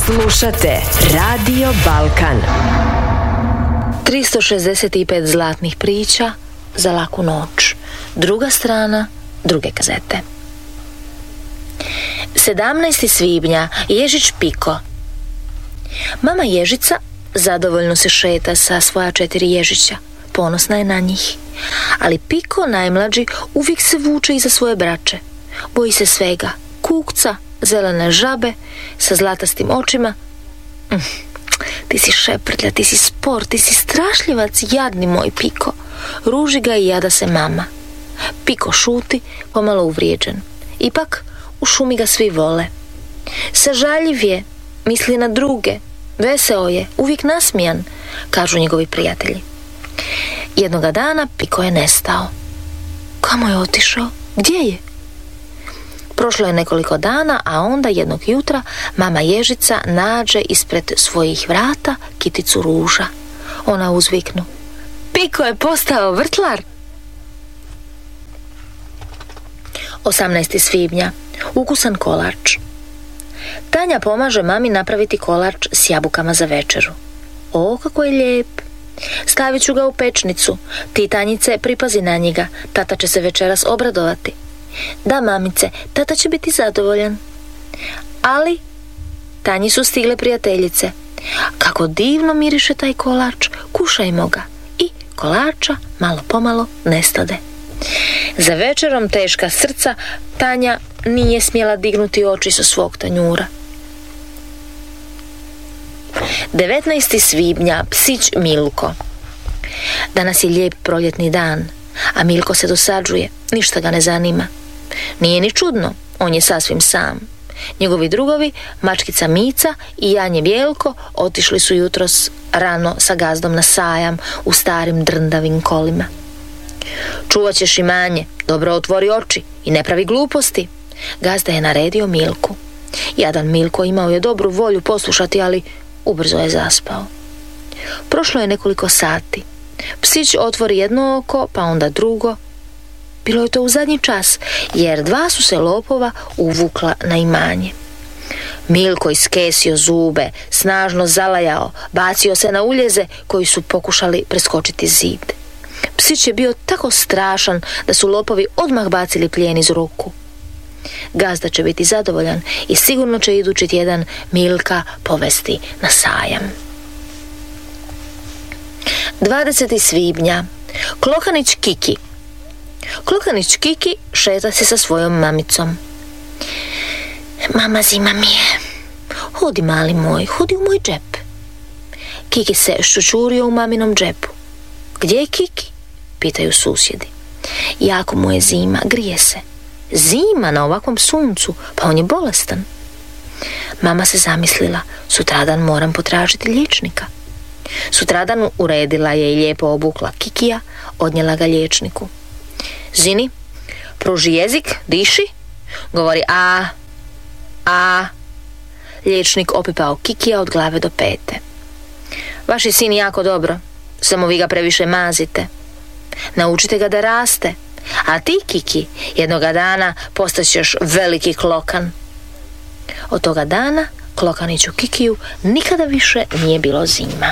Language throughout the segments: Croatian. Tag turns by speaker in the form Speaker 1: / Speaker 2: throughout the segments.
Speaker 1: Slušate Radio Balkan.
Speaker 2: 365 zlatnih priča za laku noć. Druga strana druge kazete. 17. svibnja, Ježić Piko. Mama Ježica zadovoljno se šeta sa svoja 4 ježića. Ponosna je na njih. Ali Piko, najmlađi, uvijek se vuče iza svoje braće. Boji se svega. Kukca, zelene žabe sa zlatastim očima. Ti si šeprtlja, ti si spor, ti si strašljivac, jadni moj Piko. Ruži ga i jada se mama. Piko šuti, pomalo uvrijeđen. Ipak u šumi ga svi vole. Sažaljiv je, misli na druge, veseo je, uvijek nasmijan, kažu njegovi prijatelji. Jednoga dana Piko je nestao. Kamo je otišao? Gdje je? Prošlo je nekoliko dana, a onda jednog jutra mama Ježica nađe ispred svojih vrata kiticu ruža. Ona uzviknu: Piko je postao vrtlar! 18. svibnja, ukusan kolač. Tanja pomaže mami napraviti kolač s jabukama za večeru. O, kako je lijep! Stavit ću ga u pečnicu. Ti, Tanjice, pripazi na njega. Tata će se večeras obradovati. Da, mamice, tata će biti zadovoljan. Ali Tanji su stigle prijateljice. Kako divno miriše taj kolač, kušajmo ga. I kolača malo pomalo nestade. Za večerom teška srca Tanja nije smjela dignuti oči sa svog tanjura. 19. svibnja, psić Milko. Danas je lijep proljetni dan, a Milko se dosađuje, ništa ga ne zanima. Nije ni čudno, on je sasvim sam. Njegovi drugovi, mačkica Mica i Janje Bjelko, otišli su jutros rano sa gazdom na sajam u starim drndavim kolima. Čuvat ćeš imanje, dobro otvori oči i ne pravi gluposti. Gazda je naredio Milku. Jadan Milko imao je dobru volju poslušati, ali ubrzo je zaspao. Prošlo je nekoliko sati. Psić otvori jedno oko, pa onda drugo. Bilo je to u zadnji čas, jer 2 su se lopova uvukla na imanje. Milko iskesio zube, snažno zalajao, bacio se na uljeze koji su pokušali preskočiti zid. Psić je bio tako strašan da su lopovi odmah bacili plijen iz ruku. Gazda će biti zadovoljan i sigurno će idući tjedan Milka povesti na sajam. 20. svibnja, Klokanić Kiki. Klokanić Kiki šeta se sa svojom mamicom. Mama, zima mi je. Hodi, mali moj, hodi u moj džep. Kiki se ščučurio u maminom džepu. Gdje je Kiki? Pitaju susjedi. Jako mu je zima, grije se. Zima na ovakvom suncu, pa on je bolestan. Mama se zamislila, sutradan moram potražiti liječnika. Sutradan uredila je i lijepo obukla Kikija, odnijela ga liječniku. Zini, pruži jezik, diši, govori a. Liječnik opipao Kikija od glave do pete. Vaš je sin jako dobro, samo vi ga previše mazite. Naučite ga da raste. A ti, Kiki, jednoga dana postaćeš veliki klokan. Od toga dana Klokaniću Kikiju nikada više nije bilo zima.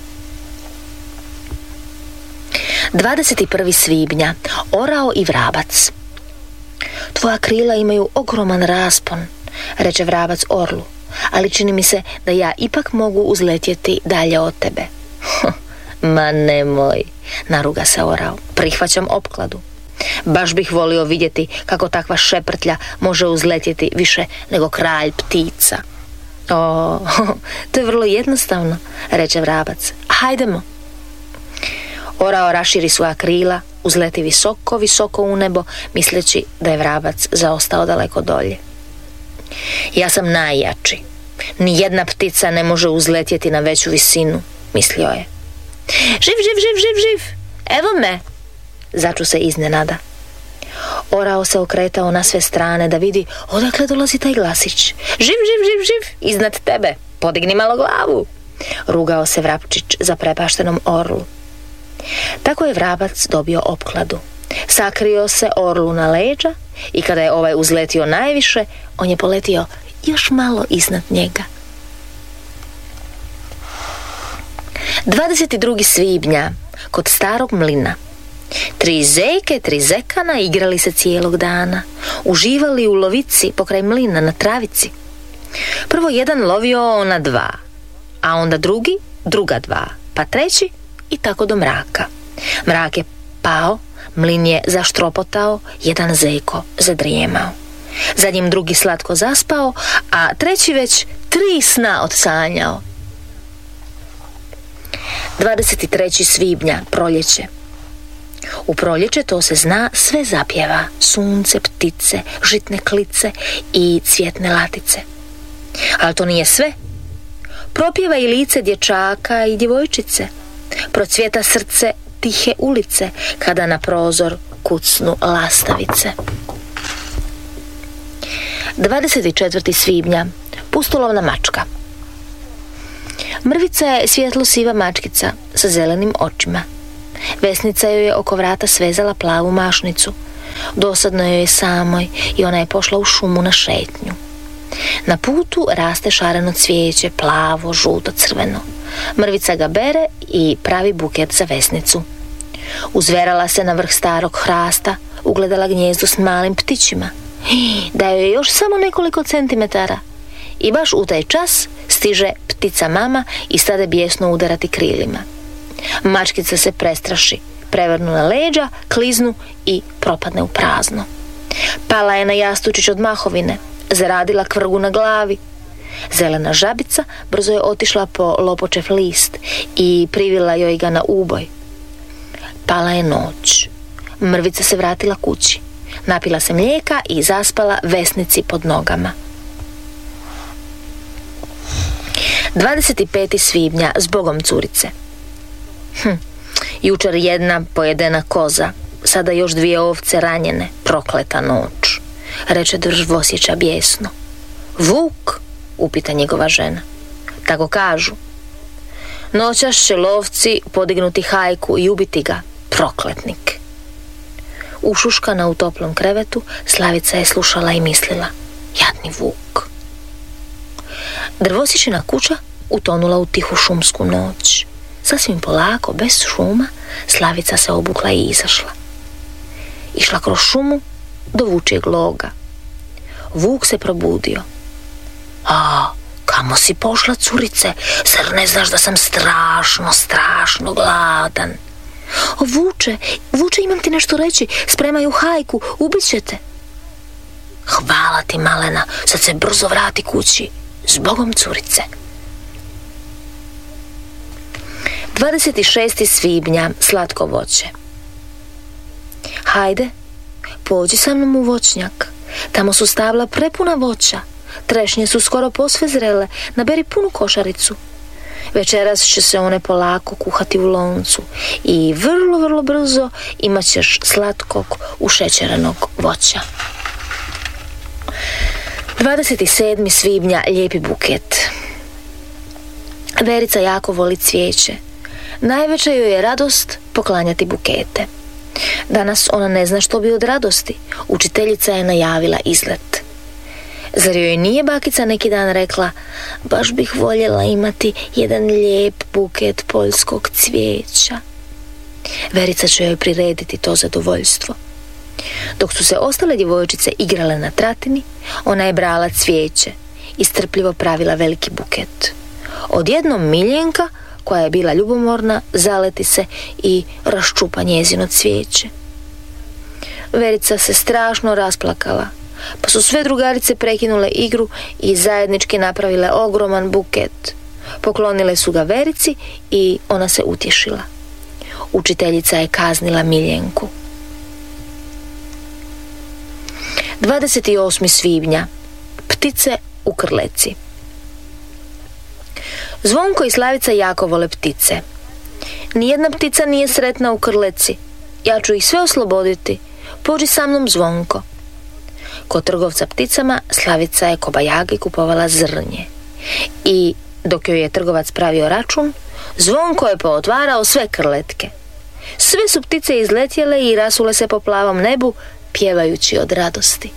Speaker 2: 21. svibnja, orao i vrabac. Tvoja krila imaju ogroman raspon, reče vrabac orlu, ali čini mi se da ja ipak mogu uzletjeti dalje od tebe. Ma nemoj, naruga se orao, prihvaćam opkladu. Baš bih volio vidjeti kako takva šeprtlja može uzletjeti više nego kralj ptica. O, to je vrlo jednostavno, reče vrabac. Hajdemo. Orao raširi svoja krila, uzleti visoko, visoko u nebo, misleći da je vrabac zaostao daleko dolje. Ja sam najjači. Nijedna ptica ne može uzletjeti na veću visinu, mislio je. Živ, evo me, začu se iznenada. Orao se okretao na sve strane da vidi odakle dolazi taj glasić. Živ, iznad tebe, podigni malo glavu, rugao se vrapčić zaprepaštenom orlu. Tako je vrabac dobio opkladu. Sakrio se orlu na leđa i kada je ovaj uzletio najviše, on je poletio još malo iznad njega. 22. svibnja, kod starog mlina. 3 zeke, 3 zekana igrali se cijelog dana. Uživali u lovici pokraj mlina na travici. Prvo jedan lovio na 2, a onda drugi, druga 2, pa treći i tako do mraka. Mrak je pao, mlin je zaštropotao, jedan zeko zadrijemao. Za njim drugi slatko zaspao, a treći već 3 sna odsanjao. 23. svibnja, proljeće. U proljeće, to se zna, sve zapjeva. Sunce, ptice, žitne klice i cvjetne latice. Ali to nije sve. Propjeva i lice dječaka i djevojčice. Procvjeta srce tihe ulice kada na prozor kucnu lastavice. 24. svibnja, pustolovna mačka. Mrvica je svjetlo siva mačkica sa zelenim očima. Vesnica joj je oko vrata svezala plavu mašnicu. Dosadno joj je samoj i ona je pošla u šumu na šetnju. Na putu raste šareno cvijeće, plavo, žuto, crveno. Mrvica ga bere i pravi buket za vesnicu. Uzverala se na vrh starog hrasta, ugledala gnjezdo s malim ptićima. Da joj je još samo nekoliko centimetara. I baš u taj čas stiže ptica mama i stade bijesno udarati krilima. Mačkica se prestraši, prevrnu na leđa, kliznu i propadne u prazno. Pala je na jastučić od mahovine, zaradila kvrgu na glavi. Zelena žabica brzo je otišla po lopočev list i privila joj ga na uboj. Pala je noć. Mrvica se vratila kući. Napila se mlijeka i zaspala vesnici pod nogama. 25. svibnja, zbogom curice. Jučer jedna pojedena koza, sada još 2 ovce ranjene, prokleta noć, reče Drvosjeća bijesno. Vuk, upita njegova žena. Tako kažu. Noćas će lovci podignuti hajku i ubiti ga, prokletnik. Ušuškana u toplom krevetu, Slavica je slušala i mislila. Jadni vuk. Drvosjećina kuća utonula u tihu šumsku noć. Sasvim polako, bez šuma, Slavica se obukla i izašla. Išla kroz šumu do vučijeg loga. Vuk se probudio. A, kamo si pošla, curice? Zar ne znaš da sam strašno gladan? O, Vuče, imam ti nešto reći. Spremaju hajku, ubit će te. Hvala ti, malena, sad se brzo vrati kući. Zbogom, curice. 26. svibnja, slatko voće. Hajde, pođi sa mnom u voćnjak. Tamo su stabla prepuna voća. Trešnje su skoro posve zrele. Naberi punu košaricu. Večeras će se one polako kuhati u loncu i vrlo brzo imat ćeš slatkog ušećerenog voća. 27. svibnja, lijepi buket. Verica jako voli cvijeće. Najveća joj je radost poklanjati bukete. Danas ona ne zna što bi od radosti. Učiteljica je najavila izlet. Zar joj nije bakica neki dan rekla: baš bih voljela imati jedan lijep buket poljskog cvijeća. Verica će joj prirediti to zadovoljstvo. Dok su se ostale djevojčice igrale na tratini, ona je brala cvijeće i strpljivo pravila veliki buket. Odjednom Miljenka, koja je bila ljubomorna, zaleti se i raščupa njezino cvijeće. Verica se strašno rasplakala, pa su sve drugarice prekinule igru i zajednički napravile ogroman buket. Poklonile su ga Verici i ona se utješila. Učiteljica je kaznila Miljenku. 28. svibnja, ptice u krleci. Zvonko i Slavica jako vole ptice. Nijedna ptica nije sretna u krleci. Ja ću ih sve osloboditi. Pođi sa mnom, Zvonko. Kod trgovca pticama Slavica je kobajagi kupovala zrnje. I dok joj je trgovac pravio račun, Zvonko je pootvarao sve krletke. Sve su ptice izletjele i rasule se po plavom nebu, pjevajući od radosti.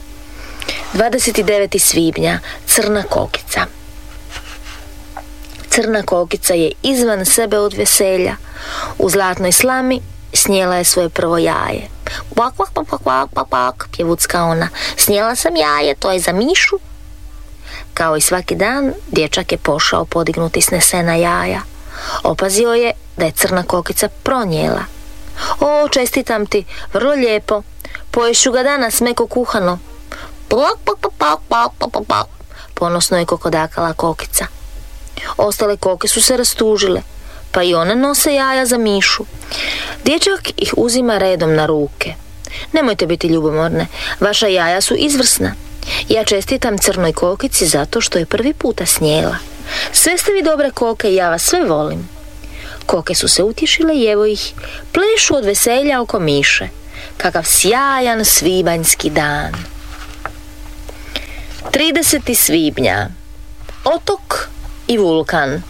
Speaker 2: 29. svibnja, crna kokica. Crna kokica je izvan sebe od veselja. U zlatnoj slami snijela je svoje prvo jaje. Kvak, kvak, kvak, kvak, kvak, kvak, pjevucka ona. Snijela sam jaje, to je za Mišu. Kao i svaki dan, dječak je pošao podignuti snesena jaja. Opazio je da je crna kokica pronijela. O, čestitam ti, vrlo lijepo. Poješću ga danas meko kuhano. Ponosno je kokodakala kokica. Ostale koke su se rastužile, pa i one nose jaja za Mišu. Dječak ih uzima redom na ruke. Nemojte biti ljubomorne, vaša jaja su izvrsna. Ja čestitam crnoj kokici zato što je prvi puta snijela. Sve ste vi dobre koke i ja vas sve volim. Koke su se utješile i evo ih, plešu od veselja oko Miše. Kakav sjajan svibanjski dan. 30. svibnja. Otok i vulkan.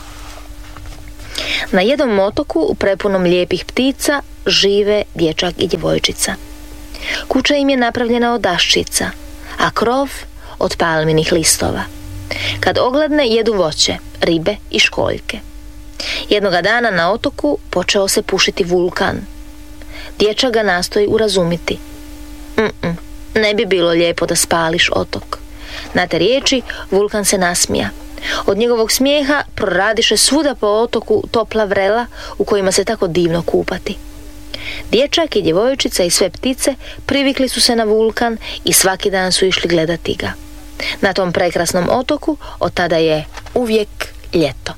Speaker 2: Na jednom otoku prepunom lijepih ptica žive dječak i djevojčica. Kuća im je napravljena od daščica, a krov od palminih listova. Kad ogladne jedu voće, ribe i školjke. Jednoga dana na otoku počeo se pušiti vulkan. Dječak ga nastoji urazumiti. Ne bi bilo lijepo da spališ otok. Na te riječi vulkan se nasmija. Od njegovog smijeha proradiše svuda po otoku topla vrela u kojima se tako divno kupati. Dječak i djevojčica i sve ptice privikli su se na vulkan i svaki dan su išli gledati ga. Na tom prekrasnom otoku od tada je uvijek ljeto.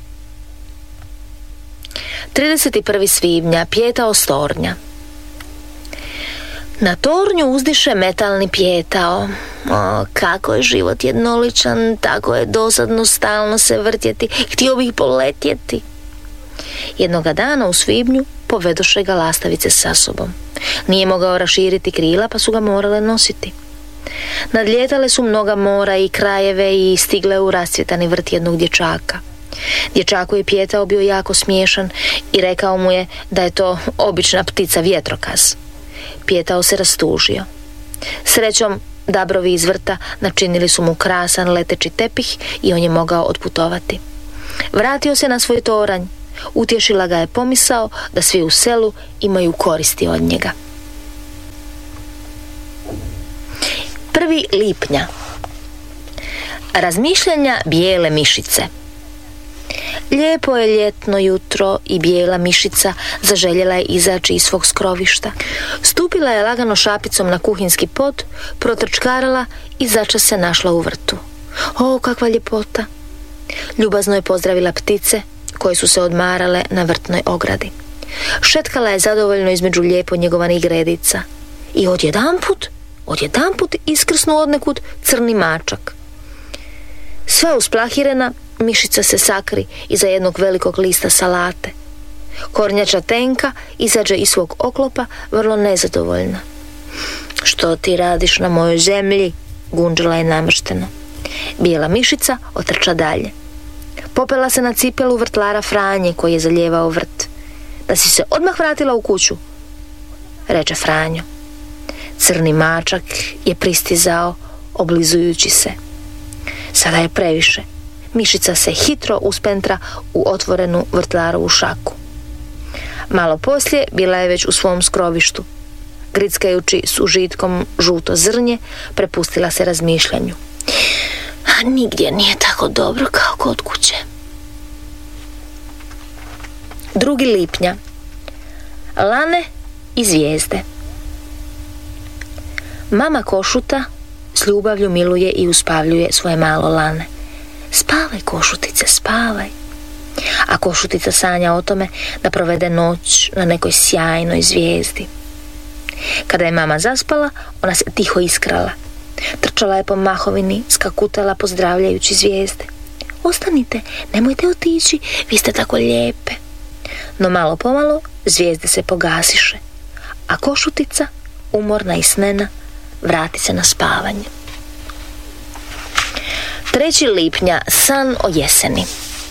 Speaker 2: 31. svibnja, Pijetao s tornja. Na tornju uzdiše metalni Pijetao. O, kako je život jednoličan, tako je dosadno stalno se vrtjeti, htio bih poletjeti. Jednoga dana u svibnju povedoše ga lastavice sa sobom. Nije mogao raširiti krila pa su ga morale nositi. Nadlijetale su mnoga mora i krajeve i stigle u rascvjetani vrt jednog dječaka. Dječaku je Pijetao bio jako smiješan i rekao mu je da je to obična ptica vjetrokaz. Pijetao se rastužio. Srećom, dabrovi iz vrta načinili su mu krasan leteći tepih i on je mogao otputovati. Vratio se na svoj toranj. Utješila ga je pomisao da svi u selu imaju koristi od njega. 1. lipnja. Razmišljanja bijele mišice. Lijepo je ljetno jutro i bijela mišica zaželjela je izaći iz svog skrovišta. Stupila je lagano šapicom na kuhinski pod, protrčkarala i začas se našla u vrtu. O, kakva ljepota! Ljubazno je pozdravila ptice koje su se odmarale na vrtnoj ogradi. Šetkala je zadovoljno između lijepo njegovanih gredica. I odjedanput iskrsnu odnekud crni mačak. Sva usplahirena, mišica se sakri iza jednog velikog lista salate. Kornjača Tenka izađe iz svog oklopa vrlo nezadovoljna. Što ti radiš na mojoj zemlji? Gunđala je namršteno. Bijela mišica otrča dalje. Popela se na cipelu vrtlara Franje koji je zalijevao vrt. Da si se odmah vratila u kuću, reče Franjo. Crni mačak je pristizao oblizujući se. Sada je previše. Mišica se hitro uspentra u otvorenu vrtlarovu šaku. Malo poslije bila je već u svom skrovištu. Grickajući s užitkom žuto zrnje, prepustila se razmišljanju. A nigdje nije tako dobro kao kod kuće. 2. lipnja. Lane i zvijezde. Mama Košuta s ljubavlju miluje i uspavljuje svoje malo Lane. Spavaj, Košutice, spavaj. A Košutica sanja o tome da provede noć na nekoj sjajnoj zvijezdi. Kada je mama zaspala, ona se tiho iskrala. Trčala je po mahovini, skakutala pozdravljajući zvijezde. Ostanite, nemojte otići, vi ste tako lijepe. No malo pomalo zvijezde se pogasiše, a Košutica, umorna i snena, vrati se na spavanje. 3. lipnja. San o jeseni.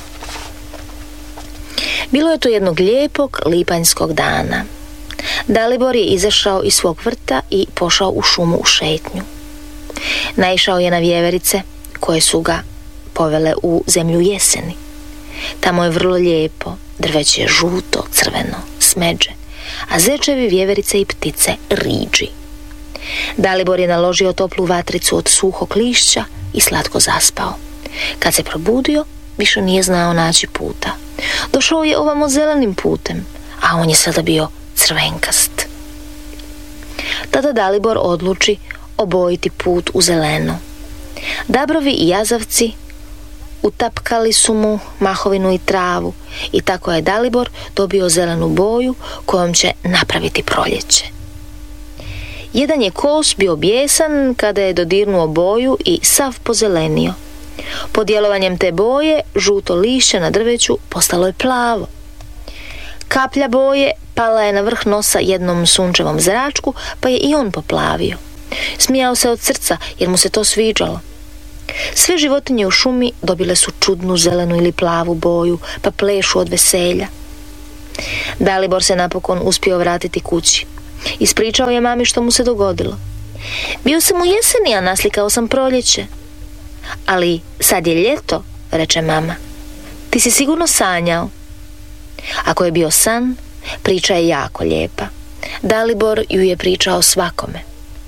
Speaker 2: Bilo je to jednog lijepog lipanjskog dana. Dalibor je izašao iz svog vrta i pošao u šumu u šetnju. Naišao je na vjeverice koje su ga povele u zemlju jeseni. Tamo je vrlo lijepo, drveće je žuto, crveno, smeđe, a zečevi, vjeverice i ptice riđi. Dalibor je naložio toplu vatricu od suhog lišća i slatko zaspao. Kad se probudio, više nije znao naći puta. Došao je ovamo zelenim putem, a on je sada bio crvenkast. Tada Dalibor odluči obojiti put u zeleno. Dabrovi i jazavci utapkali su mu mahovinu i travu i tako je Dalibor dobio zelenu boju kojom će napraviti proljeće. Jedan je kos bio bijesan kada je dodirnuo boju i sav pozelenio. Pod djelovanjem te boje žuto lišće na drveću postalo je plavo. Kaplja boje pala je na vrh nosa jednom sunčevom zračku, pa je i on poplavio. Smijao se od srca jer mu se to sviđalo. Sve životinje u šumi dobile su čudnu zelenu ili plavu boju, pa plešu od veselja. Dalibor se napokon uspio vratiti kući. Ispričao je mami što mu se dogodilo. Bio sam u jeseni, a naslikao sam proljeće. Ali sad je ljeto, reče mama. Ti si sigurno sanjao. Ako je bio san, priča je jako lijepa. Dalibor ju je pričao svakome.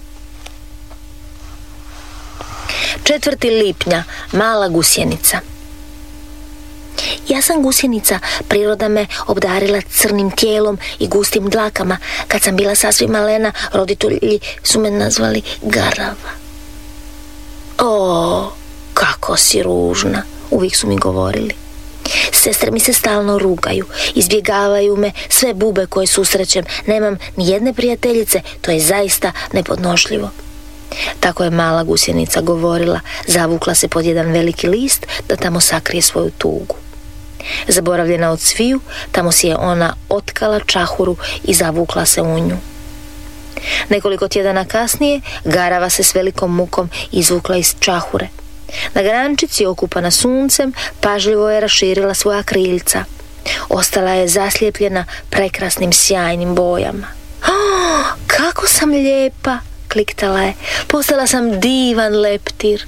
Speaker 2: 4. lipnja, mala gusjenica. Ja sam gusjenica, priroda me obdarila crnim tijelom i gustim dlakama. Kad sam bila sasvim malena, roditelji su me nazvali Garava. O, kako si ružna, uvijek su mi govorili. Sestre mi se stalno rugaju, izbjegavaju me sve bube koje susrećem, nemam ni jedne prijateljice, to je zaista nepodnošljivo. Tako je mala gusjenica govorila, zavukla se pod jedan veliki list da tamo sakrije svoju tugu. Zaboravljena od sviju, tamo si je ona otkala čahuru i zavukla se u nju. Nekoliko tjedana kasnije Garava se s velikom mukom izvukla iz čahure. Na grančici, okupana suncem, pažljivo je raširila svoja kriljca. Ostala je zaslijepljena prekrasnim sjajnim bojama. Kako sam lijepa, kliktala je. Postala sam divan leptir.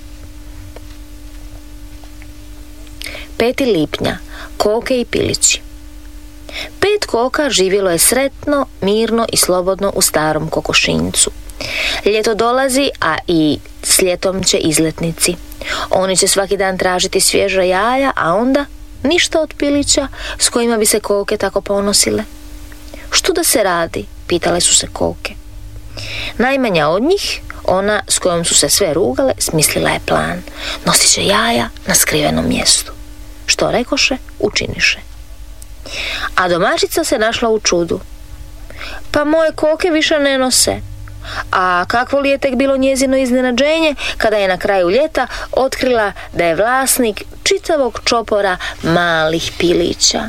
Speaker 2: 5. lipnja, koke i pilići. 5 koka živjelo je sretno, mirno i slobodno u starom kokošinjcu. Ljeto dolazi, a i s ljetom će izletnici. Oni će svaki dan tražiti svježa jaja, a onda ništa od pilića s kojima bi se koke tako ponosile. Što da se radi? Pitale su se koke. Najmanja od njih, ona s kojom su se sve rugale, smislila je plan. Nosit će jaja na skrivenom mjestu. Što rekoše, učiniše. A domaćica se našla u čudu. Pa moje koke više ne nose. A kakvo li je tek bilo njezino iznenađenje kada je na kraju ljeta otkrila da je vlasnik čitavog čopora malih pilića.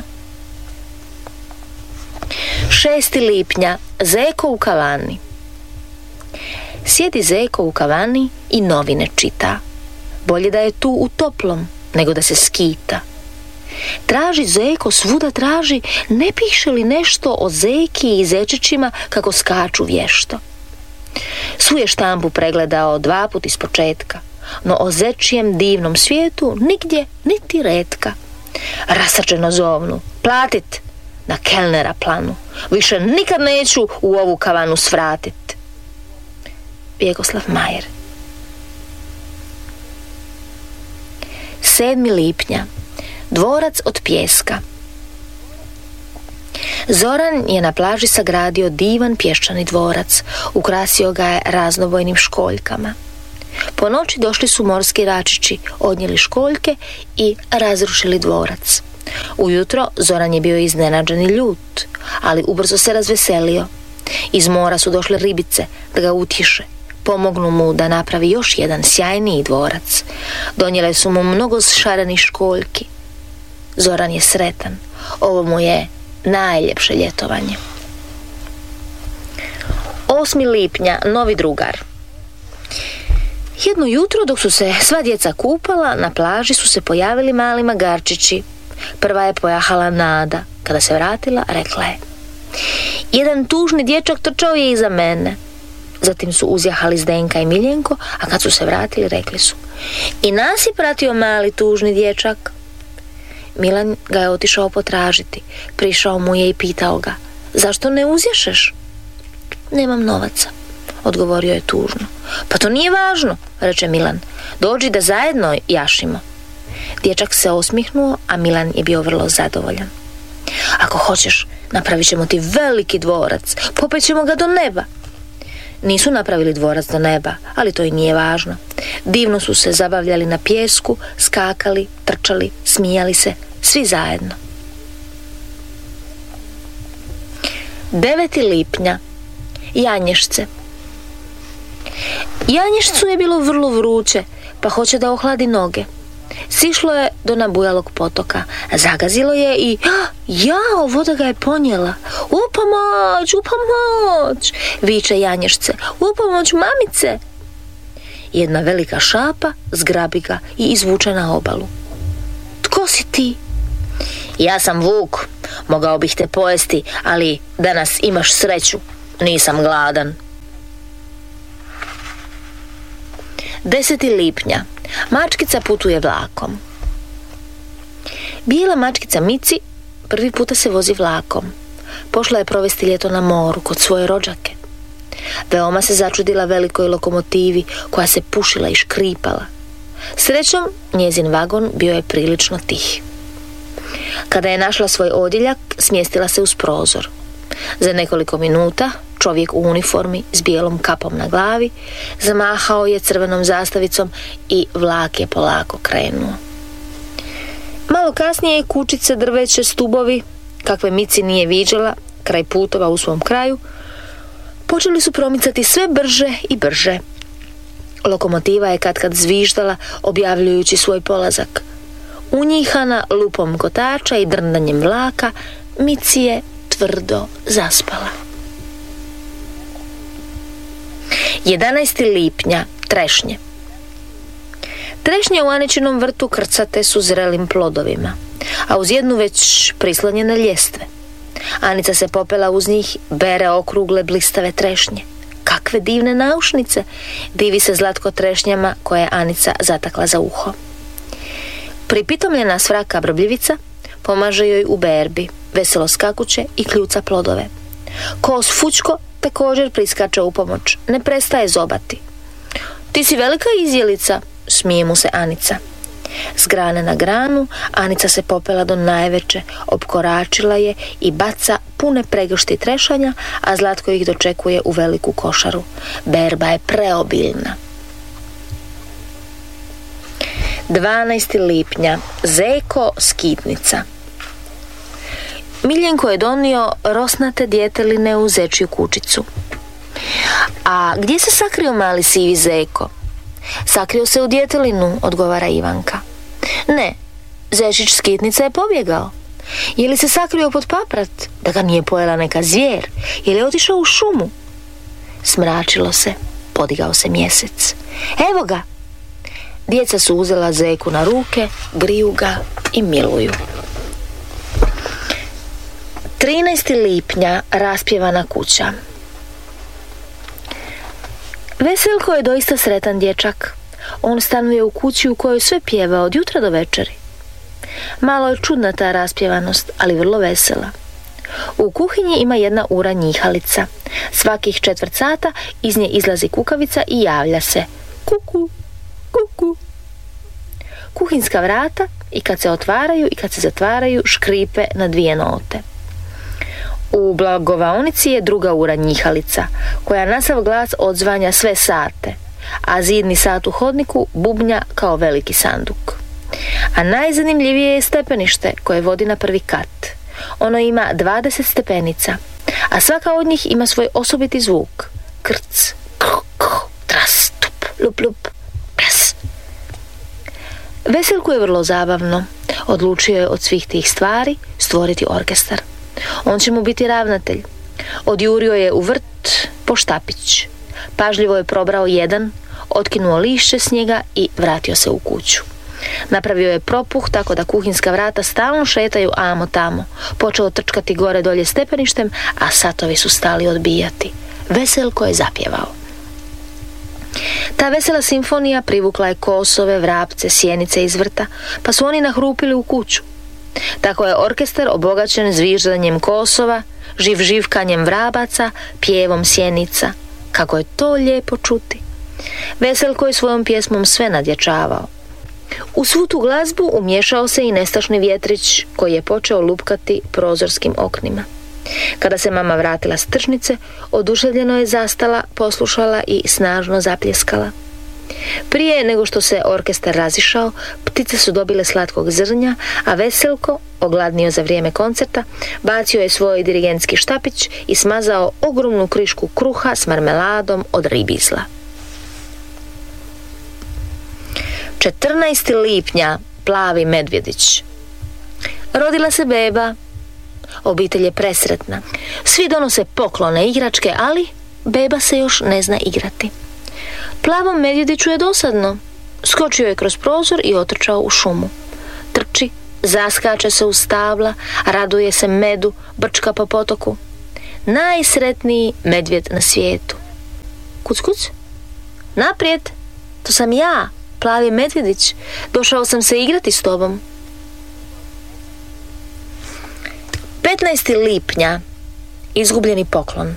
Speaker 2: 6. lipnja, Zeko u kavani. Sjedi Zeko u kavani i novine čita. Bolje da je tu u toplom nego da se skita. Traži Zeko, svuda traži, ne piše li nešto o zeki i zečićima kako skaču vješto. Svu je štampu pregledao 2 puta iz početka, no o zečijem divnom svijetu nigdje niti retka. Rasrčeno zovnu, platit, na kelnera planu, više nikad neću u ovu kavanu svratit. Vjekoslav Majer. 7. lipnja, dvorac od pijeska. Zoran je na plaži sagradio divan pješčani dvorac, ukrasio ga je raznobojnim školjkama. Po noći došli su morski račići, odnijeli školjke i razrušili dvorac. Ujutro Zoran je bio iznenađen i ljut, ali ubrzo se razveselio. Iz mora su došle ribice da ga utješe, pomognu mu da napravi još jedan sjajniji dvorac. Donijele su mu mnogo šarenih školjki. Zoran je sretan, ovo mu je najljepše ljetovanje. 8. lipnja, novi drugar. Jedno jutro dok su se sva djeca kupala, na plaži su se pojavili mali magarčići. Prva je pojahala Nada. Kada se vratila, rekla je: jedan tužni dječak trčao je iza mene. Zatim su uzjahali Zdenka i Miljenko, a kad su se vratili, rekli su: i nas je pratio mali tužni dječak. Milan ga je otišao potražiti. Prišao mu je i pitao ga: zašto ne uzješeš? Nemam novaca, odgovorio je tužno. Pa to nije važno, reče Milan. Dođi da zajedno jašimo. Dječak se osmihnuo, a Milan je bio vrlo zadovoljan. Ako hoćeš, napravit ćemo ti veliki dvorac, popećemo ga do neba. Nisu napravili dvorac do neba, ali to i nije važno. Divno su se zabavljali na pijesku, skakali, trčali, smijali se, svi zajedno. 9. lipnja. Janješce. Janješcu je bilo vrlo vruće, pa hoće da ohladi noge. Sišlo je do nabujalog potoka, zagazilo je i jao, voda ga je ponijela. Upomoć, upomoć, viče Janješce, upomoć mamice. Jedna velika šapa zgrabi ga i izvuče na obalu. Tko si ti? Ja sam vuk, mogao bih te pojesti, ali danas imaš sreću, nisam gladan. 10. lipnja. Mačkica putuje vlakom. Bijela mačkica Mici prvi puta se vozi vlakom. Pošla je provesti ljeto na moru kod svoje rođake. Veoma se začudila velikoj lokomotivi koja se pušila i škripala. Srećom, njezin vagon bio je prilično tih. Kada je našla svoj odjeljak, smjestila se uz prozor. Za nekoliko minuta čovjek u uniformi s bijelom kapom na glavi zamahao je crvenom zastavicom i vlak je polako krenuo. Malo kasnije i kućice, drveće, stubovi, kakve Mici nije viđala, kraj putova u svom kraju, počeli su promicati sve brže i brže. Lokomotiva je katkad zviždala, objavljujući svoj polazak. Unjihana lupom kotača i drndanjem vlaka, Mici je tvrdo zaspala. 11. lipnja. Trešnje. Trešnje u Aničinom vrtu krcate su zrelim plodovima, a uz jednu već prislonjene ljestve. Anica se popela uz njih, bere okrugle blistave trešnje. Kakve divne naušnice, divi se Zlatko trešnjama koje je Anica zatakla za uho. Pripitomljena svraka brbljivica pomaže joj u berbi, veselo skakuće i kljuca plodove. Kos Fučko također priskače u pomoć, ne prestaje zobati. Ti si velika izjelica, smije mu se Anica. S grane na granu Anica se popela do najveće, opkoračila je i baca pune pregršti trešanja, a Zlatko ih dočekuje u veliku košaru. Berba je preobilna. 12. lipnja. Zeko skitnica. Miljenko je donio rosnate djeteline u zečju kućicu. A gdje se sakrio mali sivi Zeko? Sakrio se u djetelinu, odgovara Ivanka. Ne, zečić skitnica je pobjegao. Je li se sakrio pod paprat, da ga nije pojela neka zvijer? Je li otišao u šumu? Smračilo se, podigao se mjesec. Evo ga! Djeca su uzela Zeku na ruke, griju ga i miluju. 13. lipnja. Raspjevana kuća. Veselko je doista sretan dječak. On stanuje u kući u kojoj sve pjeva od jutra do večeri. Malo je čudna ta raspjevanost, ali vrlo vesela. U kuhinji ima jedna ura njihalica. Svakih 1/4 sata iz nje izlazi kukavica i javlja se: kuku, kuku. Kuhinska vrata i kad se otvaraju i kad se zatvaraju škripe na 2 note. U blagovaonici je druga ura njihalica, koja na sav glas odzvanja sve sate, a zidni sat u hodniku bubnja kao veliki sanduk. A najzanimljivije je stepenište koje vodi na prvi kat. Ono ima 20 stepenica, a svaka od njih ima svoj osobiti zvuk. Krc, kh, tras, tup, lup, lup, pras. Veselku je vrlo zabavno. Odlučio je od svih tih stvari stvoriti orkestar. On će mu biti ravnatelj. Odjurio je u vrt po štapić. Pažljivo je probrao jedan, otkinuo lišće s njega i vratio se u kuću. Napravio je propuh tako da kuhinska vrata stalno šetaju amo tamo. Počeo trčkati gore dolje stepeništem, a satovi su stali odbijati. Veselko je zapjevao. Ta vesela simfonija privukla je kosove, vrapce, sjenice iz vrta, pa su oni nahrupili u kuću. Tako je orkestar obogaćen zviždanjem kosova, živkanjem vrabaca, pjevom sjenica. Kako je to lijepo čuti. Veselko je svojom pjesmom sve nadjačavao. U svu tu glazbu umješao se i nestašni vjetrić koji je počeo lupkati prozorskim oknima. Kada se mama vratila s tržnice, oduševljeno je zastala, poslušala i snažno zapljeskala. Prije nego što se orkestar razišao, ptice su dobile slatkog zrnja, a Veselko, ogladnio za vrijeme koncerta, bacio je svoj dirigentski štapić i smazao ogromnu krišku kruha s marmeladom od ribizla. 14. lipnja, plavi medvjedić. Rodila se beba. Obitelj je presretna. Svi donose poklone, igračke, ali beba se još ne zna igrati. Plavom medvjediću je dosadno. Skočio je kroz prozor i otrčao u šumu. Trči, zaskače se u stabla, raduje se medu, brčka po potoku. Najsretniji medvjed na svijetu. Kuc, kuc. Naprijed, to sam ja, plavi medvjedić. Došao sam se igrati s tobom. 15. lipnja. Izgubljeni poklon.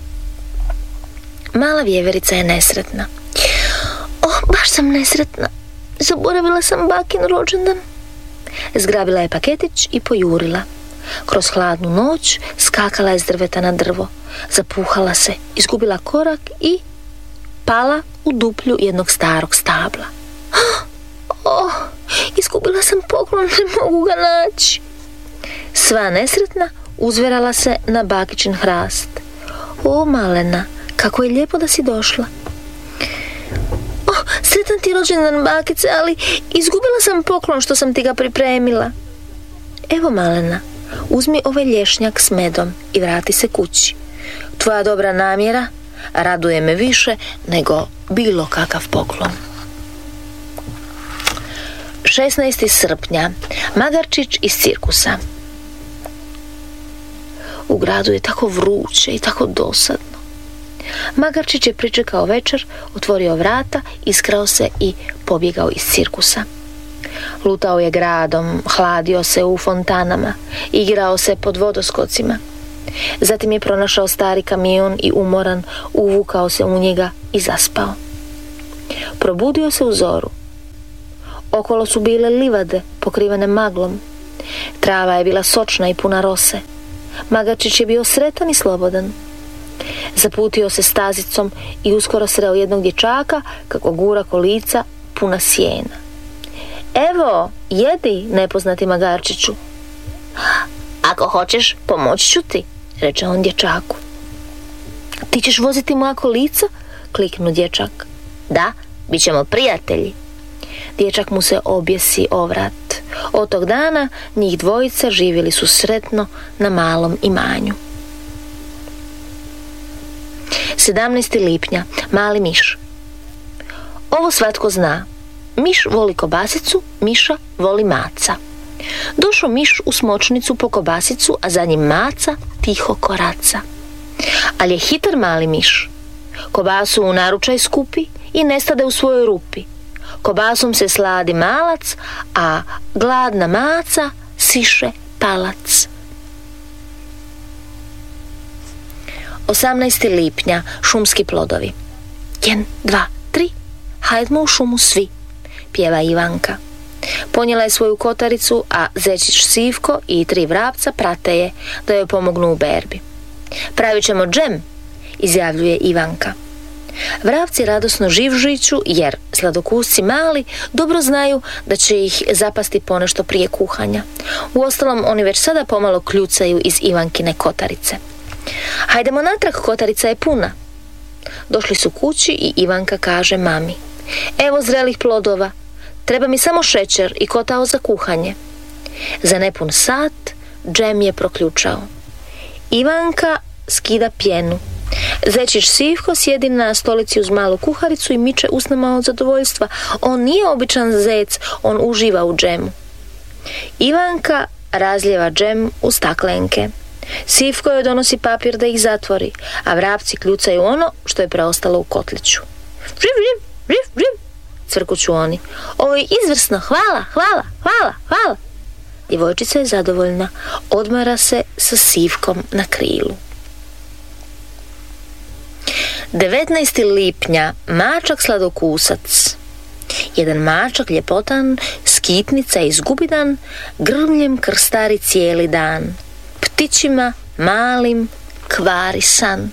Speaker 2: Mala vjeverica je nesretna. Baš sam nesretna. Zaboravila sam bakin rođendan. Zgrabila je paketić i pojurila. Kroz hladnu noć skakala je s drveta na drvo. Zapuhala se, izgubila korak i pala u duplju jednog starog stabla. Izgubila sam poklon, ne mogu ga naći. Sva nesretna uzverala se na bakičin hrast. Malena, kako je lijepo da si došla. Sretan ti rođendan, bakice, ali izgubila sam poklon što sam ti ga pripremila. Evo, Malena, uzmi ovaj lješnjak s medom i vrati se kući. Tvoja dobra namjera raduje me više nego bilo kakav poklon. 16. srpnja. Magarčić iz cirkusa. U gradu je tako vruće i tako dosadno. Magarčić je pričekao večer, otvorio vrata, iskrao se i pobjegao iz cirkusa. Lutao je gradom, hladio se u fontanama, igrao se pod vodoskocima. Zatim je pronašao stari kamion i umoran, uvukao se u njega i zaspao. Probudio se u zoru. Okolo su bile livade pokrivene maglom. Trava je bila sočna i puna rose. Magarčić je bio sretan i slobodan. Zaputio se stazicom i uskoro sreo jednog dječaka kako gura kolica puna sjena. Evo, jedi, nepoznati Magarčiću. Ako hoćeš, pomoći ću ti, reče on dječaku. Ti ćeš voziti moja kolica? Kliknu dječak. Da, bit ćemo prijatelji. Dječak mu se objesi o vrat. Od tog dana njih dvojica živjeli su sretno na malom imanju. 17. lipnja. Mali miš. Ovo svatko zna. Miš voli kobasicu, miša voli maca. Došao miš u smočnicu po kobasicu, a za njim maca tiho koraca. Ali je hitar mali miš. Kobasu u naručaj skupi i nestade u svojoj rupi. Kobasom se sladi malac, a gladna maca siše palac. 18. lipnja. Šumski plodovi. 1, 2, 3, hajdmo u šumu svi, pjeva Ivanka. Ponijela je svoju kotaricu, a zečić Sivko i 3 vrapca prate je da joj pomognu u berbi. Pravit ćemo džem, izjavljuje Ivanka. Vrapci radosno živžiću jer sladokusci mali dobro znaju da će ih zapasti ponešto prije kuhanja. Uostalom, oni već sada pomalo kljucaju iz Ivankine kotarice. Hajdemo natrag, kotarica je puna. Došli su kući i Ivanka kaže mami: evo zrelih plodova, treba mi samo šećer i kotao za kuhanje. Za nepun sat džem je proključao. Ivanka skida pjenu. Zečić Sivko sjedi na stolici uz malu kuharicu i miče usnama od zadovoljstva. On nije običan zec, on uživa u džemu. Ivanka razljeva džem u staklenke. Sivko joj donosi papir da ih zatvori, a vrapci kljucaju ono što je preostalo u kotliću. Živ, živ, živ, živ, cvrkuću oni. Ovo je izvrsno, hvala, hvala, hvala, hvala. djevojčica je zadovoljna, odmara se sa sivkom na krilu. 19. lipnja, mačak sladokusac. Jedan mačak ljepotan, skitnica izgubidan, grmljem krstari cijeli dan. Ptićima malim kvari san.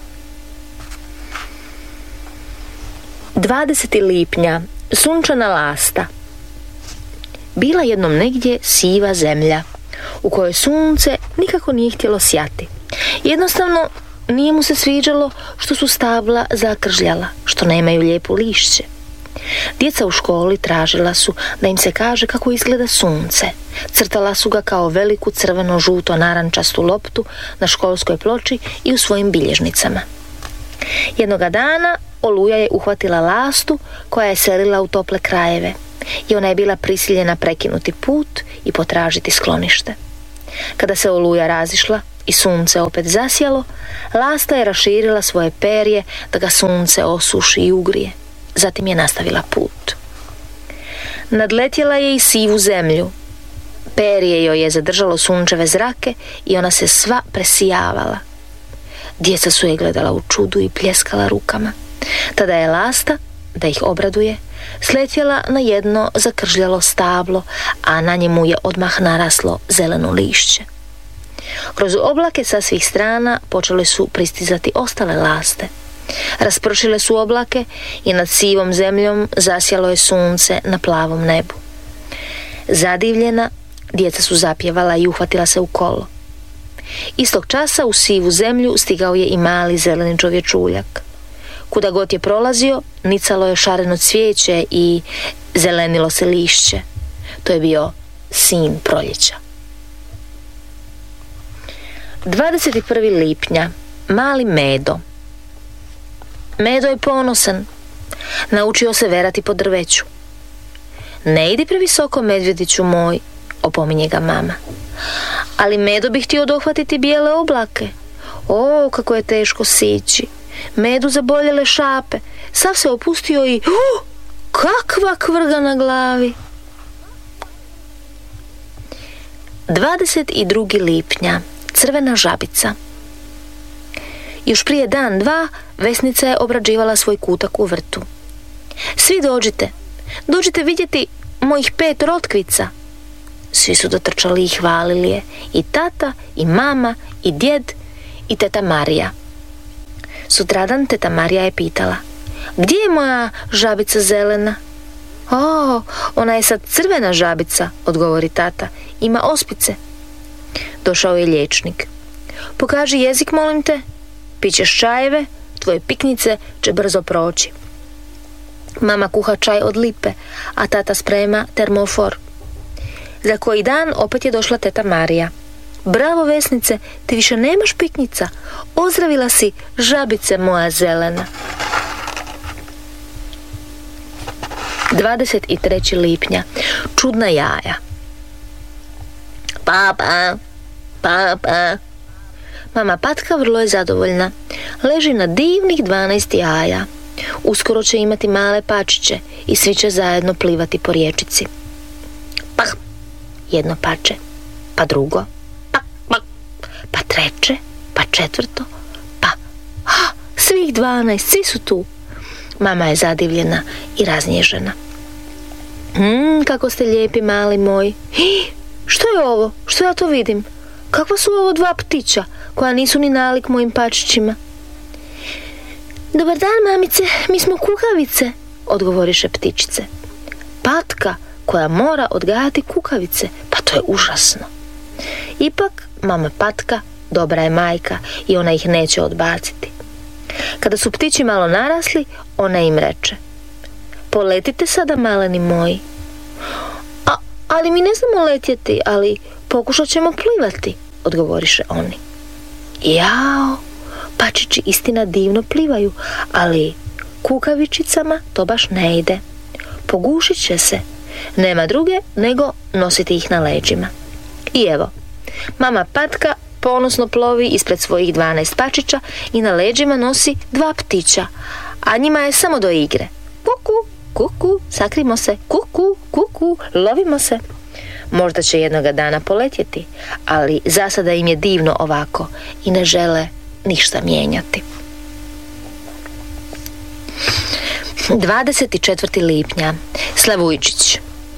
Speaker 2: 20. lipnja, sunčana lasta. Bila jednom negdje siva zemlja, u kojoj sunce nikako nije htjelo sjati. Jednostavno, nije mu se sviđalo što su stabla zakržljala, što nemaju lijepo lišće. Djeca u školi tražila su da im se kaže kako izgleda sunce. Crtala su ga kao veliku crveno-žuto-narančastu loptu na školskoj ploči i u svojim bilježnicama. Jednoga dana Oluja je uhvatila lastu koja je selila u tople krajeve i ona je bila prisiljena prekinuti put i potražiti sklonište. Kada se Oluja razišla i sunce opet zasjalo, lasta je raširila svoje perje da ga sunce osuši i ugrije. Zatim je nastavila put. Nadletjela je i sivu zemlju. Perje joj je zadržalo sunčeve zrake i ona se sva presijavala. Djeca su je gledala u čudu i pljeskala rukama. Tada je lasta, da ih obraduje, sletjela na jedno zakržljalo stablo, a na njemu je odmah naraslo zeleno lišće. Kroz oblake sa svih strana počele su pristizati ostale laste. Raspršile su oblake i nad sivom zemljom zasjalo je sunce na plavom nebu. Zadivljena, djeca su zapjevala i uhvatila se u kolo. Istog časa u sivu zemlju stigao je i mali zeleni čovječuljak. Kuda god je prolazio, nicalo je šareno cvijeće i zelenilo se lišće. To je bio sin proljeća. 21. lipnja, mali Medo. Medo je ponosan. Naučio se verati po drveću. Ne idi previsoko, medvjediću moj, opominje ga mama. Ali Medo bi htio dohvatiti bijele oblake. O, kako je teško sići. Medu zaboljele šape. Sav se opustio i kakva kvrga na glavi. 22. lipnja, crvena žabica. Još prije dan, dva, Vesnica je obrađivala svoj kutak u vrtu. Svi dođite vidjeti mojih 5 rotkvica. Svi su dotrčali i hvalili je, i tata, i mama, i djed, i teta Marija. Sutradan teta Marija je pitala: gdje je moja žabica zelena? O, ona je sad crvena žabica, odgovori tata, ima ospice. Došao je liječnik. Pokaži jezik, molim te. Pićeš čajeve, tvoje piknice će brzo proći. Mama kuha čaj od lipe, a tata sprema termofor. Za koji dan opet je došla teta Marija. Bravo, Vesnice, ti više nemaš piknica. Ozdravila si, žabice moja zelena. 23. lipnja, čudna jaja. Papa. Mama Patka vrlo je zadovoljna. Leži na divnih 12 jaja. Uskoro će imati male pačiće i svi će zajedno plivati po rječici. Pah! Jedno pače, pa drugo, pa treće, pa četvrto, svih 12, svi su tu. Mama je zadivljena i raznježena. Kako ste lijepi, mali moj. Što je ovo? Što ja to vidim? Kakva su ovo 2 ptića koja nisu ni nalik mojim pačićima? Dobar dan, mamice, mi smo kukavice, odgovoriše ptičice. Patka koja mora odgajati kukavice, pa to je užasno. Ipak mama Patka dobra je majka i ona ih neće odbaciti. Kada su ptići malo narasli, ona im reče: poletite sada, maleni moji. Ali mi ne znamo letjeti, ali pokušat ćemo plivati, odgovoriše oni. Jao, pačići istina divno plivaju, ali kukavičicama to baš ne ide. Pogušit će se. Nema druge nego nositi ih na leđima. I evo, mama Patka ponosno plovi ispred svojih 12 pačića i na leđima nosi 2 ptića, a njima je samo do igre. Kuku, kuku, sakrimo se, kuku, kuku, lovimo se. Možda će jednoga dana poletjeti, ali za sada im je divno ovako i ne žele ništa mijenjati. 24. lipnja. Slavujčić.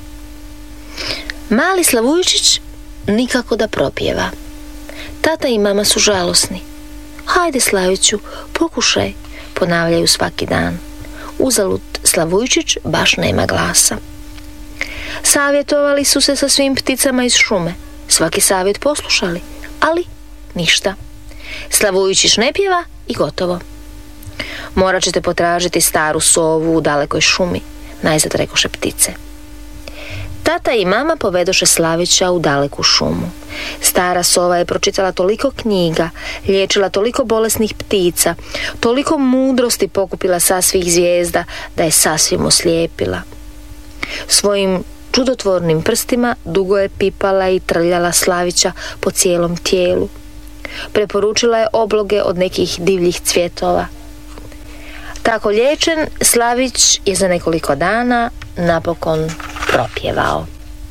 Speaker 2: Mali Slavujčić nikako da propjeva. Tata i mama su žalosni. Hajde, Slaviću, pokušaj, ponavljaju svaki dan. Uzalud, Slavujčić baš nema glasa. Savjetovali su se sa svim pticama iz šume. Svaki savjet poslušali, ali ništa. Slavujčić ne pjeva i gotovo. Morat ćete potražiti staru sovu u dalekoj šumi, najzad rekoše ptice. Tata i mama povedoše Slavića u daleku šumu. Stara sova je pročitala toliko knjiga, liječila toliko bolesnih ptica, toliko mudrosti pokupila sa svih zvijezda da je sasvim oslijepila. Svojim čudotvornim prstima dugo je pipala i trljala Slavića po cijelom tijelu. Preporučila je obloge od nekih divljih cvjetova. Tako liječen, Slavić je za nekoliko dana napokon propjevao.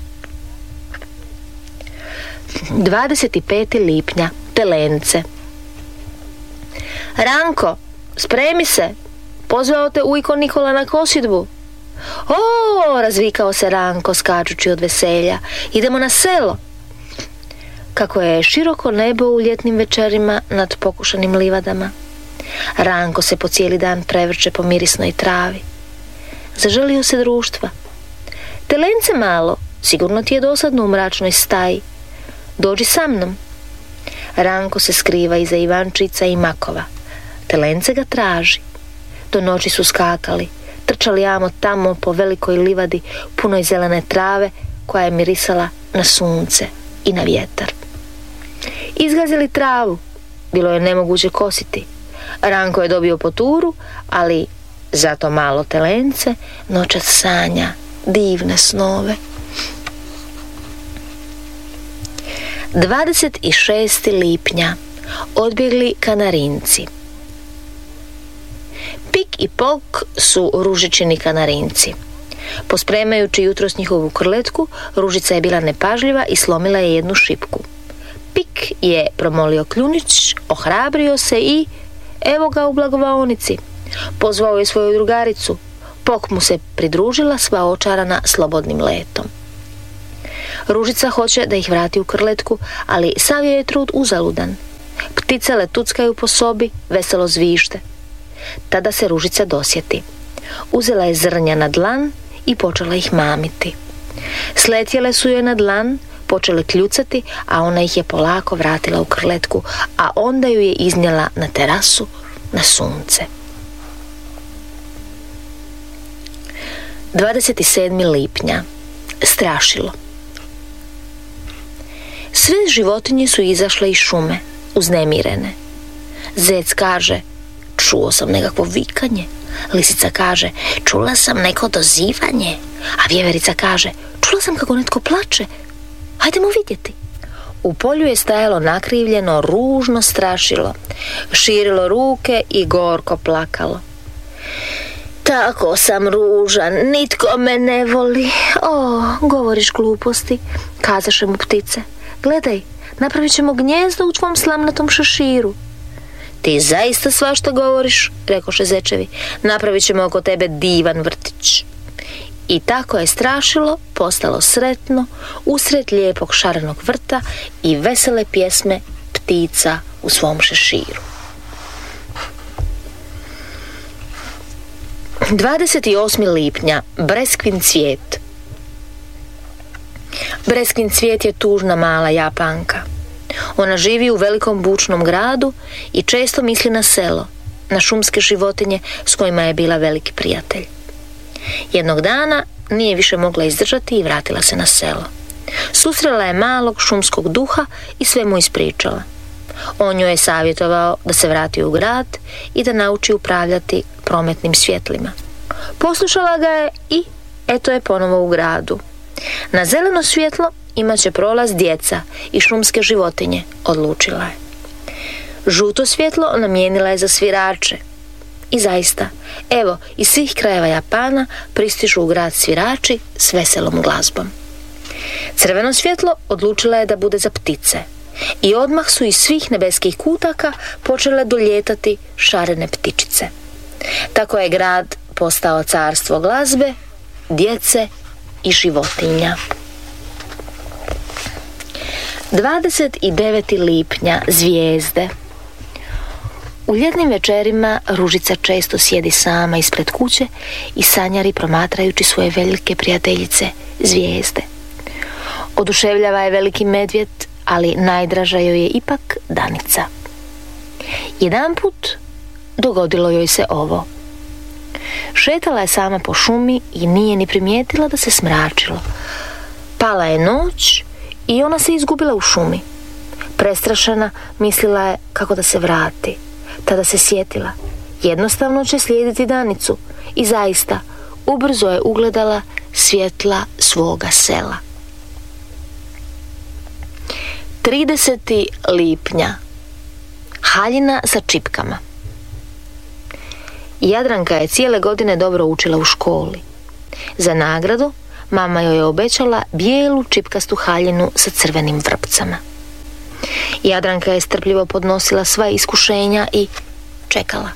Speaker 2: 25. lipnja. Telence. Ranko, spremi se, pozvao te ujko Nikola na kosidbu. O, razvikao se Ranko skačući od veselja, idemo na selo. Kako je široko nebo u ljetnim večerima nad pokušanim livadama. Ranko se po cijeli dan prevrće po mirisnoj travi. Zaželio se društva. Telence malo, sigurno ti je dosadno u mračnoj staji. Dođi sa mnom. Ranko se skriva iza ivančica i makova. Telence ga traži. Do noći su skakali, trčali amo tamo po velikoj livadi punoj zelene trave koja je mirisala na sunce i na vjetar. Izgazili travu, bilo je nemoguće kositi. Ranko je dobio poturu, ali zato malo telence noćas sanja divne snove. 26. lipnja. Odbjegli kanarinci. Pik i Pok su Ružičini kanarinci. Pospremajući jutros njihovu krletku, Ružica je bila nepažljiva i slomila je jednu šipku. Pik je promolio kljunić, ohrabrio se i evo ga u blagovaonici. Pozvao je svoju drugaricu. Pok mu se pridružila sva očarana slobodnim letom. Ružica hoće da ih vrati u krletku, ali sav je trud uzaludan. Ptice letuckaju po sobi, veselo zvište. Tada se Ružica dosjeti. Uzela je zrnja na dlan i počela ih mamiti. Sletjele su joj na dlan, počele kljucati, a ona ih je polako vratila u krletku, a onda ju je iznijela na terasu, na sunce. 27. lipnja. Strašilo. Sve životinje su izašle iz šume, uznemirene. Zec kaže, čuo sam nekakvo vikanje. Lisica kaže, čula sam neko dozivanje. A vjeverica kaže, čula sam kako netko plače. Hajdemo vidjeti. U polju je stajalo nakrivljeno, ružno strašilo. Širilo ruke i gorko plakalo. Tako sam ružan, nitko me ne voli. O, govoriš gluposti, kazaše mu ptice. Gledaj, napravit ćemo gnjezdo u tvom slamnatom šeširu. Ti zaista svašta govoriš, rekoše zečevi. Napravit ćemo oko tebe divan vrtić. I tako je strašilo postalo sretno usred lijepog šarenog vrta i vesele pjesme ptica u svom šeširu. 28. lipnja. Breskvin cvijet. Breskvin cvijet je tužna mala Japanka. Ona živi u velikom bučnom gradu i često misli na selo, na šumske životinje s kojima je bila veliki prijatelj. Jednog dana nije više mogla izdržati i vratila se na selo. Susrela je malog šumskog duha i sve mu ispričala. On joj je savjetovao da se vrati u grad i da nauči upravljati prometnim svjetlima. Poslušala ga je i eto je ponovo u gradu. Na zeleno svjetlo imat će prolaz djeca i šumske životinje, odlučila je. Žuto svjetlo namijenila je za svirače. I zaista, evo, iz svih krajeva Japana pristižu u grad svirači s veselom glazbom. Crveno svjetlo odlučila je da bude za ptice i odmah su iz svih nebeskih kutaka počele doljetati šarene ptičice. Tako je grad postao carstvo glazbe, djece i životinja. 29. lipnja, zvijezde. U ljetnim večerima Ružica često sjedi sama ispred kuće i sanjari promatrajući svoje velike prijateljice, zvijezde. Oduševljava je veliki medvjed, ali najdraža joj je ipak Danica. Jedanput dogodilo joj se ovo. Šetala je sama po šumi i nije ni primijetila da se smračilo. Pala je noć i ona se izgubila u šumi. Prestrašena mislila je kako da se vrati. Tada se sjetila. Jednostavno će slijediti Danicu i zaista ubrzo je ugledala svjetla svoga sela. 30. lipnja. Haljina sa čipkama. Jadranka je cijele godine dobro učila u školi. Za nagradu mama joj je obećala bijelu čipkastu haljinu sa crvenim vrpcama. Jadranka je strpljivo podnosila sva iskušenja i čekala.